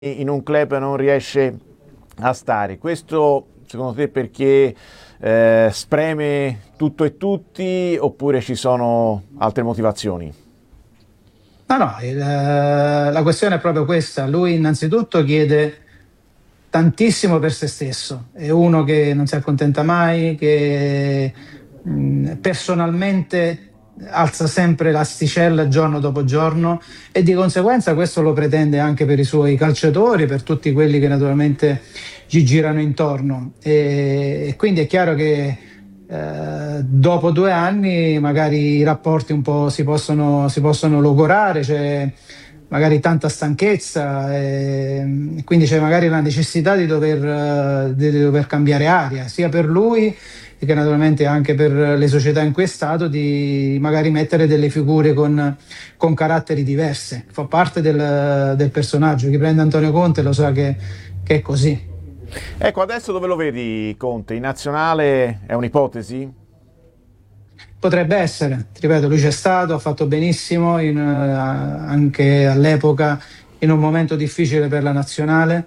in un club non riesce a stare. Questo secondo te perché spreme tutto e tutti oppure ci sono altre motivazioni? No, no, la questione è proprio questa. Lui innanzitutto chiede tantissimo per se stesso, è uno che non si accontenta mai, che personalmente alza sempre l'asticella giorno dopo giorno e di conseguenza questo lo pretende anche per i suoi calciatori, per tutti quelli che naturalmente gli girano intorno. E quindi è chiaro che dopo 2 anni magari i rapporti un po' si possono logorare, c'è magari tanta stanchezza e quindi c'è magari la necessità di dover cambiare aria, sia per lui che naturalmente anche per le società in cui è stato, di magari mettere delle figure con caratteri diverse. Fa parte del personaggio. Chi prende Antonio Conte lo sa che è così. Ecco, adesso dove lo vedi Conte? In nazionale è un'ipotesi? Potrebbe essere, ti ripeto, lui c'è stato, ha fatto benissimo anche all'epoca in un momento difficile per la nazionale.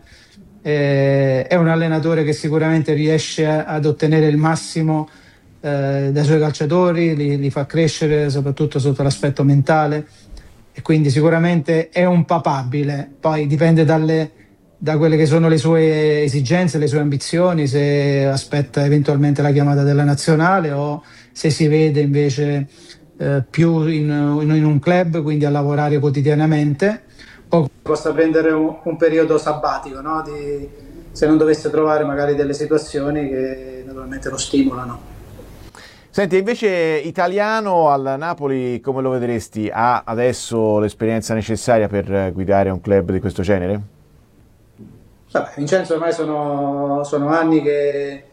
È un allenatore che sicuramente riesce ad ottenere il massimo dai suoi calciatori, li fa crescere soprattutto sotto l'aspetto mentale e quindi sicuramente è un papabile. Poi dipende da quelle che sono le sue esigenze, le sue ambizioni, se aspetta eventualmente la chiamata della nazionale o se si vede invece più in un club, quindi a lavorare quotidianamente, o possa prendere un periodo sabbatico, no? Se non dovesse trovare magari delle situazioni che naturalmente lo stimolano. Senti, invece italiano al Napoli come lo vedresti? Ha adesso l'esperienza necessaria per guidare un club di questo genere? Vabbè, Vincenzo ormai sono anni che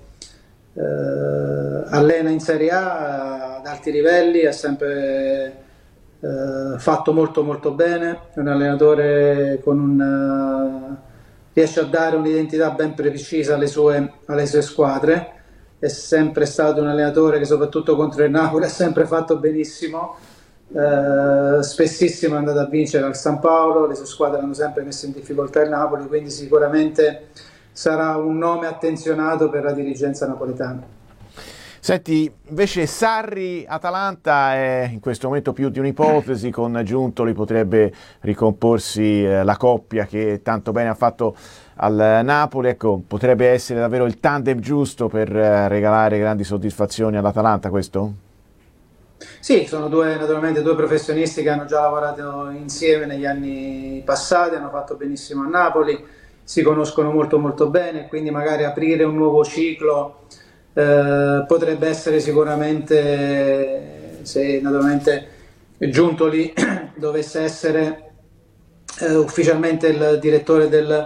allena in Serie A ad alti livelli, ha sempre fatto molto molto bene, è un allenatore riesce a dare un'identità ben precisa alle sue squadre, è sempre stato un allenatore che soprattutto contro il Napoli ha sempre fatto benissimo, spessissimo è andato a vincere al San Paolo, le sue squadre hanno sempre messo in difficoltà il Napoli, quindi sicuramente sarà un nome attenzionato per la dirigenza napoletana. Senti, invece Sarri-Atalanta è in questo momento più di un'ipotesi, con Giuntoli potrebbe ricomporsi la coppia che tanto bene ha fatto al Napoli, ecco, potrebbe essere davvero il tandem giusto per regalare grandi soddisfazioni all'Atalanta questo? Sì, sono naturalmente due professionisti che hanno già lavorato insieme negli anni passati, hanno fatto benissimo a Napoli, si conoscono molto molto bene, quindi magari aprire un nuovo ciclo potrebbe essere sicuramente, se naturalmente Giuntoli dovesse essere ufficialmente il direttore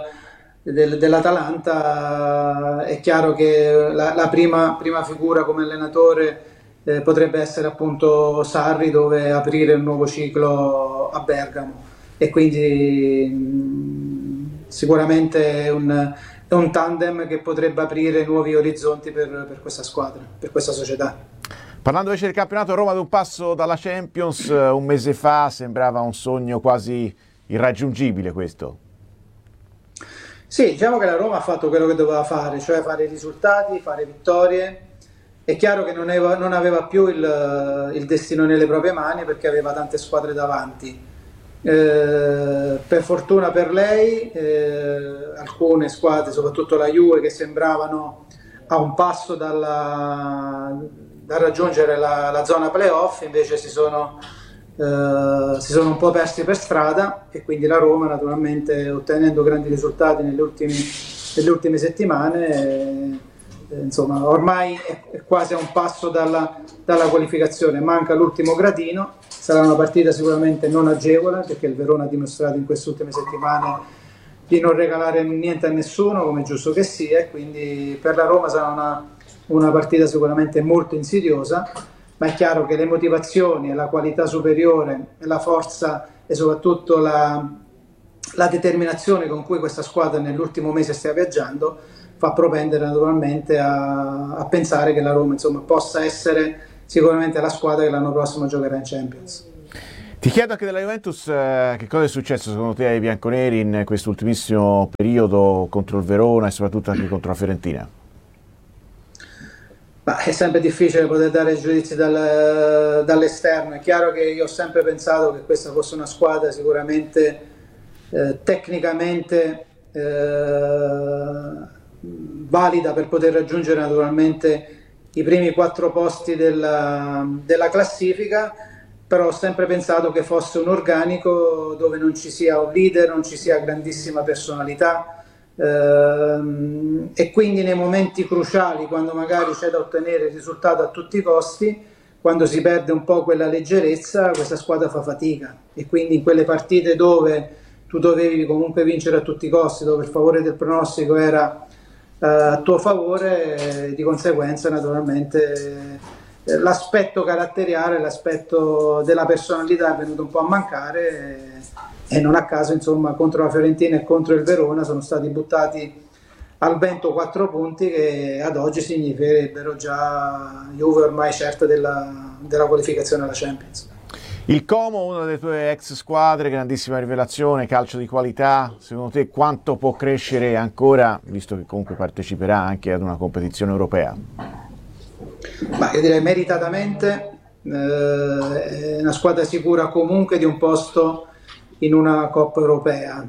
dell'Atalanta, è chiaro che la prima figura come allenatore potrebbe essere appunto Sarri, dove aprire un nuovo ciclo a Bergamo e quindi sicuramente è un tandem che potrebbe aprire nuovi orizzonti per questa squadra, per questa società. Parlando invece del campionato, Roma ad un passo dalla Champions, un mese fa sembrava un sogno quasi irraggiungibile questo. Sì, diciamo che la Roma ha fatto quello che doveva fare, cioè fare i risultati, fare vittorie. È chiaro che non aveva più il destino nelle proprie mani perché aveva tante squadre davanti. Per fortuna per lei, alcune squadre, soprattutto la Juve, che sembravano a un passo da raggiungere la zona playoff, invece si sono un po' persi per strada e quindi la Roma, naturalmente, ottenendo grandi risultati nelle ultime settimane, insomma, ormai è quasi a un passo dalla qualificazione, manca l'ultimo gradino. Sarà una partita sicuramente non agevole perché il Verona ha dimostrato in queste ultime settimane di non regalare niente a nessuno, come è giusto che sia, e quindi per la Roma sarà una partita sicuramente molto insidiosa, ma è chiaro che le motivazioni e la qualità superiore e la forza e soprattutto la determinazione con cui questa squadra nell'ultimo mese sta viaggiando fa propendere naturalmente a pensare che la Roma, insomma, possa essere sicuramente la squadra che l'anno prossimo giocherà in Champions. Ti chiedo anche della Juventus, che cosa è successo secondo te ai bianconeri in quest'ultimissimo periodo contro il Verona e soprattutto anche contro la Fiorentina? Ma è sempre difficile poter dare giudizi dall'esterno. È chiaro che io ho sempre pensato che questa fosse una squadra sicuramente tecnicamente valida per poter raggiungere naturalmente i primi 4 posti della classifica, però ho sempre pensato che fosse un organico dove non ci sia un leader, non ci sia grandissima personalità, e quindi nei momenti cruciali, quando magari c'è da ottenere il risultato a tutti i costi, quando si perde un po' quella leggerezza, questa squadra fa fatica, e quindi in quelle partite dove tu dovevi comunque vincere a tutti i costi, dove il favore del pronostico era a tuo favore, di conseguenza naturalmente l'aspetto caratteriale, l'aspetto della personalità è venuto un po' a mancare, e non a caso insomma contro la Fiorentina e contro il Verona sono stati buttati al vento 4 punti che ad oggi significherebbero già Juve ormai certa della qualificazione alla Champions. Il Como, una delle tue ex squadre, grandissima rivelazione, calcio di qualità, secondo te quanto può crescere ancora, visto che comunque parteciperà anche ad una competizione europea? Ma io direi meritatamente, è una squadra sicura comunque di un posto in una Coppa Europea.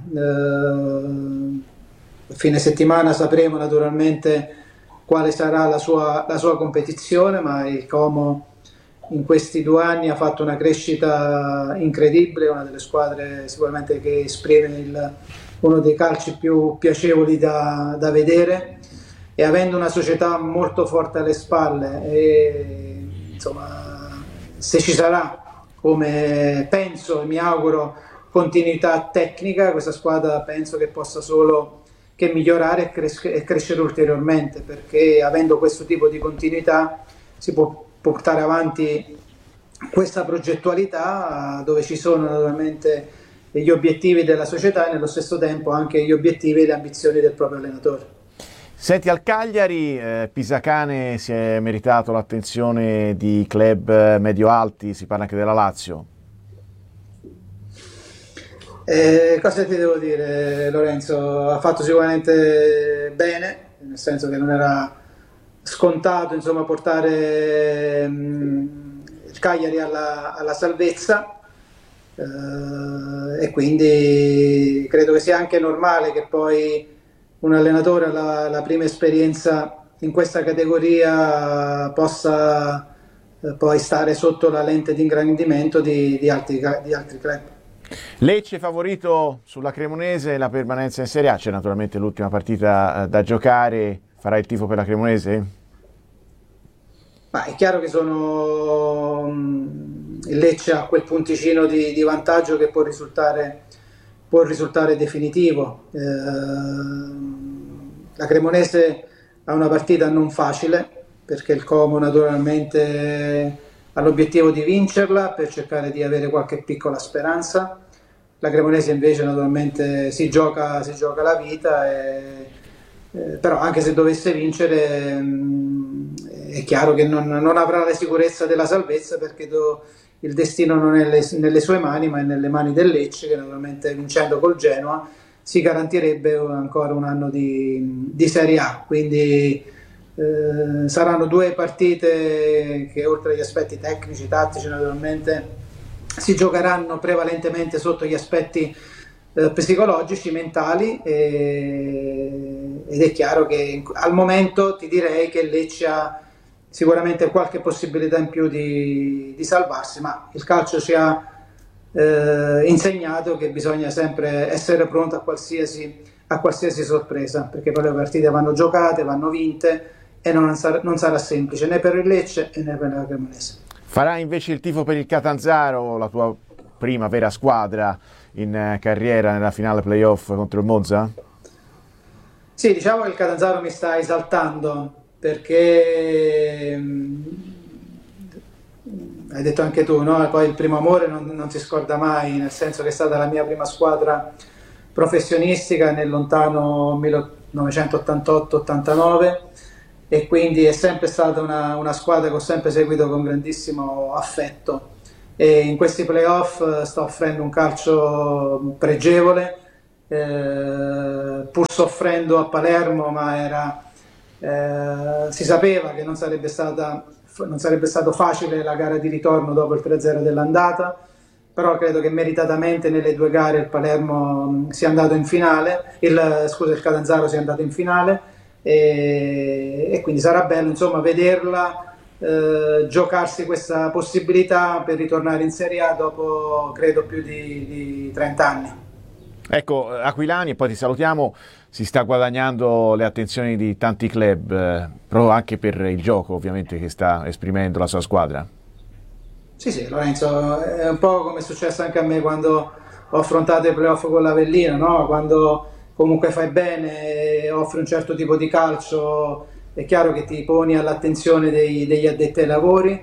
Fine settimana sapremo naturalmente quale sarà la sua competizione, ma il Como in questi 2 anni ha fatto una crescita incredibile, una delle squadre sicuramente che esprime uno dei calci più piacevoli da vedere, e avendo una società molto forte alle spalle, e insomma se ci sarà, come penso e mi auguro, continuità tecnica, questa squadra penso che possa solo che migliorare e crescere ulteriormente, perché avendo questo tipo di continuità si può portare avanti questa progettualità dove ci sono naturalmente gli obiettivi della società e nello stesso tempo anche gli obiettivi e le ambizioni del proprio allenatore. Senti, al Cagliari Pisacane si è meritato l'attenzione di club medio-alti, si parla anche della Lazio. Cosa ti devo dire, Lorenzo? Ha fatto sicuramente bene, nel senso che non era scontato insomma portare il Cagliari alla salvezza, e quindi credo che sia anche normale che poi un allenatore alla prima esperienza in questa categoria possa poi stare sotto la lente di ingrandimento di altri club. Lecce favorito sulla Cremonese, la permanenza in Serie A, c'è naturalmente l'ultima partita da giocare, farà il tifo per la Cremonese? Ma è chiaro che il Lecce ha quel punticino di vantaggio che può risultare definitivo. La Cremonese ha una partita non facile, perché il Como naturalmente ha l'obiettivo di vincerla per cercare di avere qualche piccola speranza. La Cremonese invece naturalmente si gioca la vita, però anche se dovesse vincere è chiaro che non avrà la sicurezza della salvezza, perché il destino non è nelle sue mani ma è nelle mani del Lecce, che naturalmente vincendo col Genoa si garantirebbe ancora un anno di Serie A. Quindi saranno 2 partite che oltre agli aspetti tecnici, tattici naturalmente, si giocheranno prevalentemente sotto gli aspetti psicologici, mentali, ed è chiaro che al momento ti direi che il Lecce ha sicuramente qualche possibilità in più di salvarsi, ma il calcio ci ha insegnato che bisogna sempre essere pronti a qualsiasi sorpresa, perché poi le partite vanno giocate, vanno vinte, e non sarà semplice né per il Lecce né per la Cremonese. Farà invece il tifo per il Catanzaro, la tua prima vera squadra in carriera, nella finale playoff contro il Monza? Sì, diciamo che il Catanzaro mi sta esaltando, perché hai detto anche tu, no? Poi il primo amore non si scorda mai, nel senso che è stata la mia prima squadra professionistica nel lontano 1988-89, e quindi è sempre stata una squadra che ho sempre seguito con grandissimo affetto. e in questi playoff sta offrendo un calcio pregevole, pur soffrendo a Palermo, ma si sapeva che non sarebbe stato facile la gara di ritorno dopo il 3-0 dell'andata, però credo che meritatamente nelle due gare il Palermo sia andato in finale, il Catanzaro sia andato in finale, e quindi sarà bello insomma vederla giocarsi questa possibilità per ritornare in Serie A dopo credo più di 30 anni. Ecco, Aquilani, e poi ti salutiamo, si sta guadagnando le attenzioni di tanti club, proprio anche per il gioco ovviamente che sta esprimendo la sua squadra. Sì, Lorenzo, è un po' come è successo anche a me quando ho affrontato i playoff con l'Avellino, no? Quando comunque fai bene, offri un certo tipo di calcio, è chiaro che ti poni all'attenzione degli addetti ai lavori,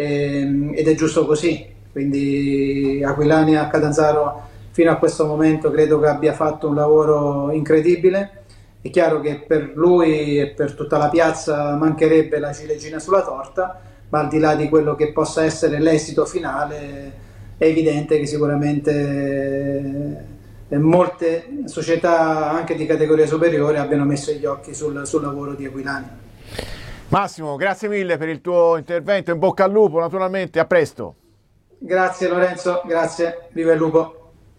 ed è giusto così. Quindi Aquilani a Catanzaro fino a questo momento credo che abbia fatto un lavoro incredibile. È chiaro che per lui e per tutta la piazza mancherebbe la ciliegina sulla torta, ma al di là di quello che possa essere l'esito finale, è evidente che sicuramente molte società anche di categoria superiore abbiano messo gli occhi sul lavoro di Aquilani. Massimo, grazie mille per il tuo intervento, in bocca al lupo naturalmente, a presto. Grazie Lorenzo, grazie, viva il lupo.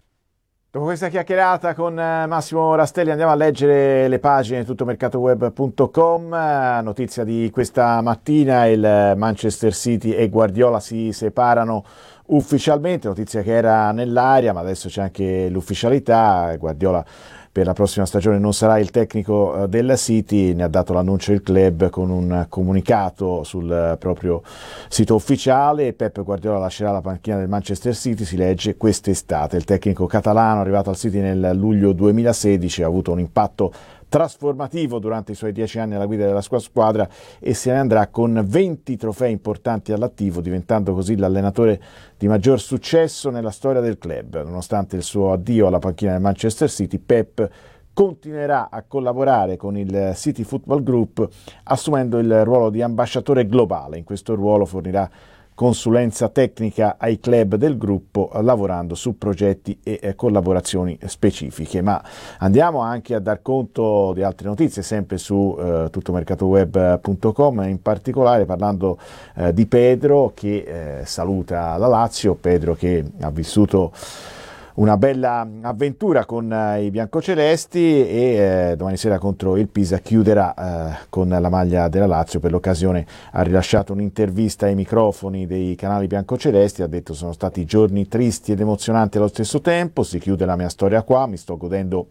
Dopo questa chiacchierata con Massimo Rastelli andiamo a leggere le pagine tuttomercatoweb.com. Notizia di questa mattina: il Manchester City e Guardiola si separano ufficialmente, notizia che era nell'aria ma adesso c'è anche l'ufficialità. Guardiola per la prossima stagione non sarà il tecnico del City, ne ha dato l'annuncio il club con un comunicato sul proprio sito ufficiale. Pep Guardiola lascerà la panchina del Manchester City, si legge, quest'estate. Il tecnico catalano, arrivato al City nel luglio 2016, ha avuto un impatto trasformativo durante i suoi 10 anni alla guida della sua squadra e se ne andrà con 20 trofei importanti all'attivo, diventando così l'allenatore di maggior successo nella storia del club. Nonostante il suo addio alla panchina del Manchester City, Pep continuerà a collaborare con il City Football Group assumendo il ruolo di ambasciatore globale. In questo ruolo fornirà consulenza tecnica ai club del gruppo, lavorando su progetti e collaborazioni specifiche. Ma andiamo anche a dar conto di altre notizie, sempre su tuttomercatoweb.com, in particolare parlando di Pedro che saluta la Lazio. Pedro che ha vissuto una bella avventura con i biancocelesti e domani sera contro il Pisa chiuderà con la maglia della Lazio. Per l'occasione ha rilasciato un'intervista ai microfoni dei canali biancocelesti, ha detto: sono stati giorni tristi ed emozionanti allo stesso tempo, si chiude la mia storia qua, mi sto godendo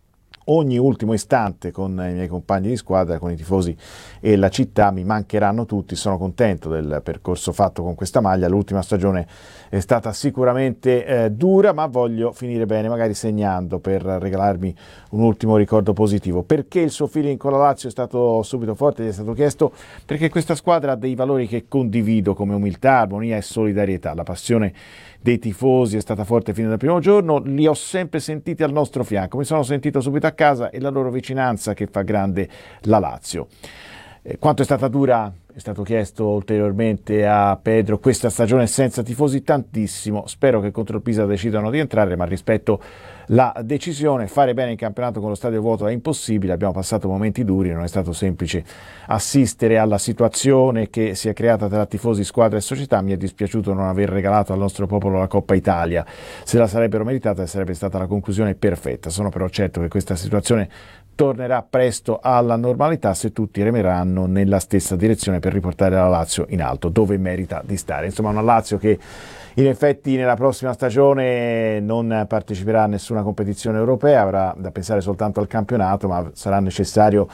ogni ultimo istante con i miei compagni di squadra, con i tifosi e la città, mi mancheranno tutti, sono contento del percorso fatto con questa maglia, l'ultima stagione è stata sicuramente dura, ma voglio finire bene, magari segnando per regalarmi un ultimo ricordo positivo. Perché il suo feeling con la Lazio è stato subito forte? Gli è stato chiesto perché questa squadra ha dei valori che condivido come umiltà, armonia e solidarietà. La passione dei tifosi è stata forte fino dal primo giorno, li ho sempre sentiti al nostro fianco, mi sono sentito subito a casa e la loro vicinanza che fa grande la Lazio. Quanto è stata dura? È stato chiesto ulteriormente a Pedro questa stagione senza tifosi. Tantissimo, spero che contro il Pisa decidano di entrare, ma rispetto la decisione. Fare bene in campionato con lo stadio vuoto è impossibile, abbiamo passato momenti duri, non è stato semplice assistere alla situazione che si è creata tra tifosi, squadra e società. Mi è dispiaciuto non aver regalato al nostro popolo la Coppa Italia, se la sarebbero meritata e sarebbe stata la conclusione perfetta. Sono però certo che questa situazione tornerà presto alla normalità se tutti remeranno nella stessa direzione per riportare la Lazio in alto, dove merita di stare. Insomma, una Lazio che in effetti nella prossima stagione non parteciperà a nessuna competizione europea, avrà da pensare soltanto al campionato, ma sarà necessario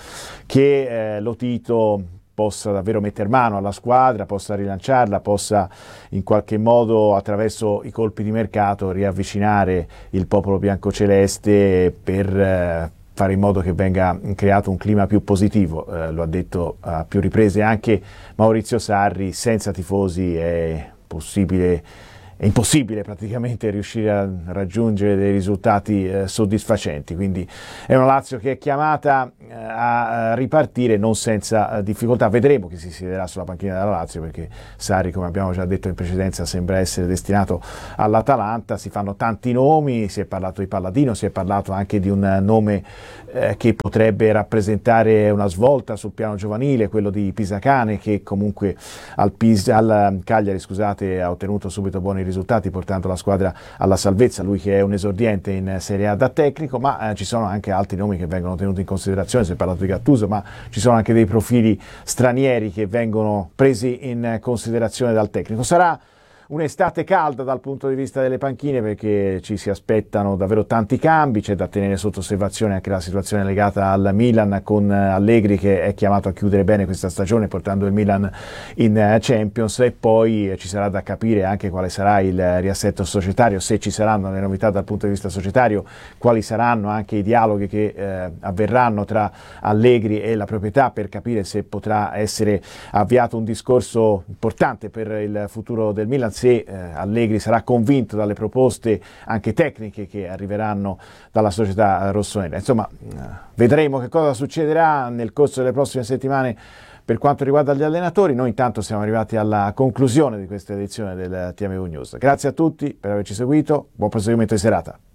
che Lotito possa davvero mettere mano alla squadra, possa rilanciarla, possa in qualche modo attraverso i colpi di mercato riavvicinare il popolo biancoceleste per fare in modo che venga creato un clima più positivo. Lo ha detto a più riprese anche Maurizio Sarri: senza tifosi è è impossibile praticamente riuscire a raggiungere dei risultati soddisfacenti, quindi è una Lazio che è chiamata a ripartire non senza difficoltà. Vedremo chi si siederà sulla panchina della Lazio, perché Sarri, come abbiamo già detto in precedenza, sembra essere destinato all'Atalanta. Si fanno tanti nomi, si è parlato di Palladino, si è parlato anche di un nome che potrebbe rappresentare una svolta sul piano giovanile, quello di Pisacane, che comunque al Cagliari, ha ottenuto subito buoni risultati portando la squadra alla salvezza, lui che è un esordiente in Serie A da tecnico, ma ci sono anche altri nomi che vengono tenuti in considerazione. Si è parlato di Gattuso, ma ci sono anche dei profili stranieri che vengono presi in considerazione dal tecnico. Sarà un'estate calda dal punto di vista delle panchine, perché ci si aspettano davvero tanti cambi. C'è da tenere sotto osservazione anche la situazione legata al Milan, con Allegri che è chiamato a chiudere bene questa stagione portando il Milan in Champions, e poi ci sarà da capire anche quale sarà il riassetto societario, se ci saranno le novità dal punto di vista societario, quali saranno anche i dialoghi che avverranno tra Allegri e la proprietà, per capire se potrà essere avviato un discorso importante per il futuro del Milan, se Allegri sarà convinto dalle proposte anche tecniche che arriveranno dalla società rossonera. Insomma, vedremo che cosa succederà nel corso delle prossime settimane per quanto riguarda gli allenatori. Noi intanto siamo arrivati alla conclusione di questa edizione del TMV News. Grazie a tutti per averci seguito, buon proseguimento di serata.